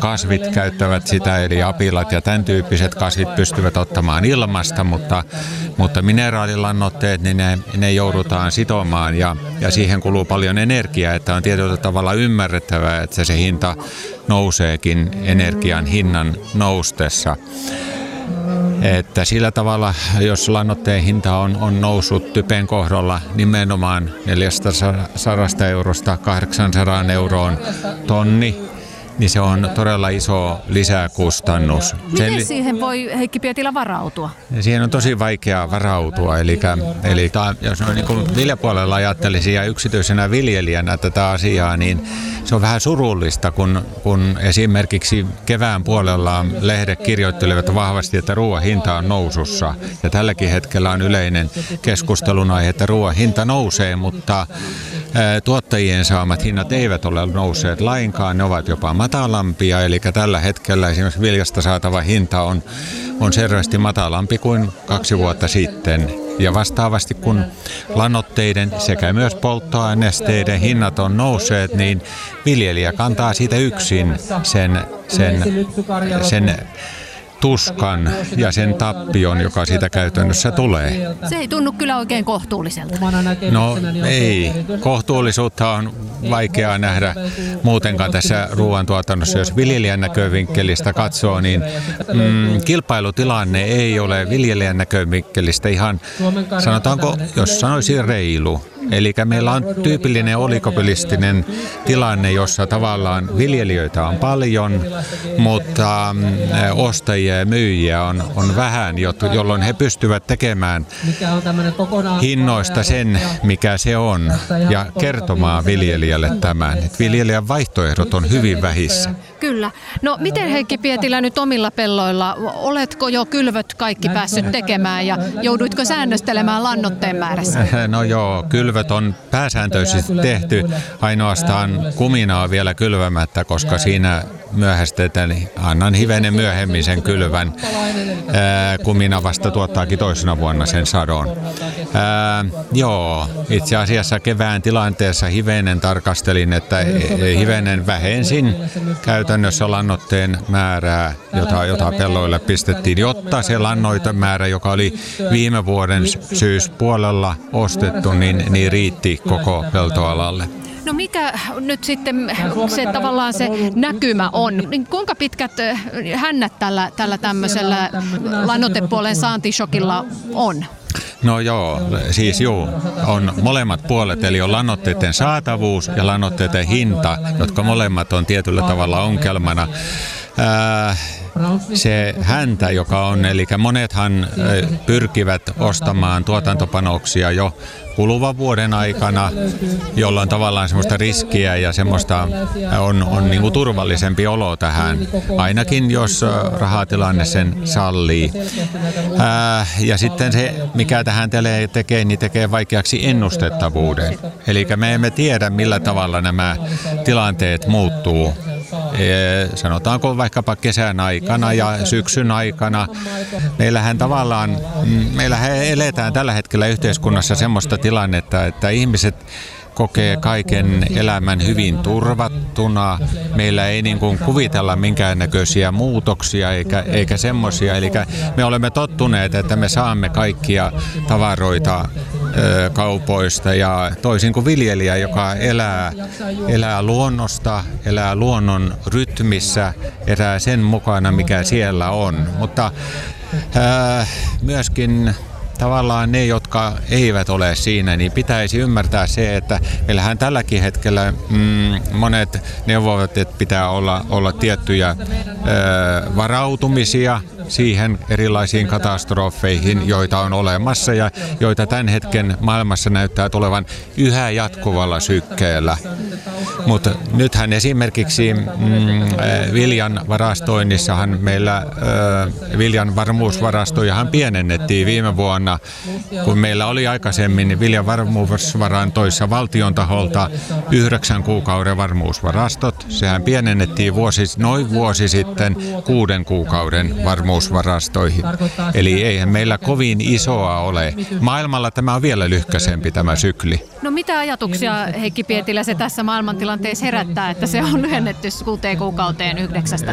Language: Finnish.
kasvit käyttävät sitä, eli apilat ja tämän tyyppiset kasvit pystyvät ottamaan ilmasta, mutta mineraalilannoitteet, niin ne joudutaan sitomaan ja siihen kuluu paljon energiaa, että on tietyllä tavalla ymmärrettävää, että se hinta nouseekin energian hinnan noustessa. Että sillä tavalla, jos lannoitteen hinta on noussut typen kohdalla nimenomaan 400 eurosta 800 euroon tonni, niin se on todella iso lisäkustannus. Miten siihen voi Heikki Pietilä varautua? Siihen on tosi vaikea varautua. Eli jos on niin kuin viljapuolella ajattelisi ja yksityisenä viljelijänä tätä asiaa, niin se on vähän surullista, kun esimerkiksi kevään puolella lehdet kirjoittelevat vahvasti, että ruoan hinta on nousussa. Ja tälläkin hetkellä on yleinen keskustelun aihe, että ruoan hinta nousee, mutta tuottajien saamat hinnat eivät ole nousseet lainkaan, ne ovat jopa matalampia, eli tällä hetkellä esimerkiksi viljasta saatava hinta on selvästi matalampi kuin 2 vuotta sitten. Ja vastaavasti kun lannoitteiden sekä myös polttoainesteiden hinnat on nousseet, niin viljelijä kantaa siitä yksin sen tuskan ja sen tappion, joka siitä käytännössä tulee. Se ei tunnu kyllä oikein kohtuulliselta. No ei. Kohtuullisuutta on vaikeaa nähdä muutenkaan tässä ruoantuotannossa. Jos viljelijän näkövinkkelistä katsoo, niin kilpailutilanne ei ole viljelijän näkövinkkelistä ihan, sanotaanko, jos sanoisin reilu. Eli meillä on tyypillinen oligopolistinen tilanne, jossa tavallaan viljelijöitä on paljon, mutta ostajia ja myyjiä on vähän, jolloin he pystyvät tekemään hinnoista sen, mikä se on, ja kertomaan viljelijälle tämän. Että viljelijän vaihtoehdot on hyvin vähissä. Kyllä. No miten Heikki Pietilä nyt omilla pelloilla, oletko jo kylvöt kaikki päässyt tekemään ja jouduitko säännöstelemään lannoitteen määrässä? No joo, kylvöt on pääsääntöisesti tehty, ainoastaan kumina on vielä kylvämättä, koska siinä myöhästetään, niin annan hivenen myöhemmin sen kylvän. Kumina vasta tuottaakin toisena vuonna sen sadon. Joo, itse asiassa kevään tilanteessa hivenen tarkastelin, että hivenen vähensin käytännössä lannoitteen määrää, jota pelloille pistettiin, jotta se lannoitemäärä, joka oli viime vuoden syyspuolella ostettu, niin riitti koko peltoalalle. No mikä nyt sitten se tavallaan se näkymä on? Niin kuinka pitkät hännät tällä tämmöisellä lannoitepuolen saantishokilla on? No joo, siis on molemmat puolet, eli on lannoitteiden saatavuus ja lannoitteiden hinta, jotka molemmat on tietyllä tavalla ongelmana. Se häntä, joka on, eli monethan pyrkivät ostamaan tuotantopanoksia jo kuluvan vuoden aikana, jolloin tavallaan semmoista riskiä ja semmoista on niin kuin turvallisempi olo tähän, ainakin jos rahatilanne sen sallii. Ja sitten se, mikä tähän tekee, niin tekee vaikeaksi ennustettavuuden. Eli me emme tiedä, millä tavalla nämä tilanteet muuttuu. Sanotaanko vaikkapa kesän aikana ja syksyn aikana. Meillähän eletään tällä hetkellä yhteiskunnassa semmoista tilannetta, että ihmiset kokee kaiken elämän hyvin turvattuna. Meillä ei niin kuin kuvitella minkäännäköisiä muutoksia eikä semmoisia. Eli me olemme tottuneet, että me saamme kaikkia tavaroita kaupoista ja toisin kuin viljelijä, joka elää luonnosta, elää luonnon rytmissä, elää sen mukana, mikä siellä on. Mutta myöskin tavallaan ne, jotka eivät ole siinä, niin pitäisi ymmärtää se, että meillähän tälläkin hetkellä monet neuvovat, että pitää olla tiettyjä varautumisia siihen erilaisiin katastrofeihin, joita on olemassa ja joita tämän hetken maailmassa näyttää tulevan yhä jatkuvalla sykkeellä. Mutta nythän esimerkiksi viljan varastoinnissahan meillä viljan varmuusvarastojahan pienennettiin viime vuonna, kun meillä oli aikaisemmin viljan varmuusvarantoissa valtion taholta 9 kuukauden varmuusvarastot. Sehän pienennettiin noin vuosi sitten 6 kuukauden varmuusvarastoihin. Eli eihän meillä kovin isoa ole. Maailmalla tämä on vielä lyhkäisempi tämä sykli. No mitä ajatuksia, Heikki Pietilä, se tässä maailmantilanteessa herättää, että se on lyhennetty 6 kuukauteen 9?